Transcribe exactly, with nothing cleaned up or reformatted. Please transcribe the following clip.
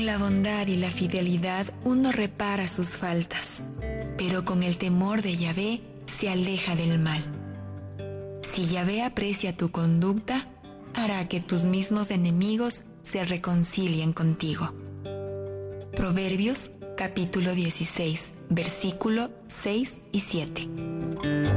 la bondad y la fidelidad uno repara sus faltas, pero con el temor de Yahvé se aleja del mal. Si Yahvé aprecia tu conducta, hará que tus mismos enemigos se reconcilien contigo. Proverbios capítulo dieciséis, versículo seis y siete.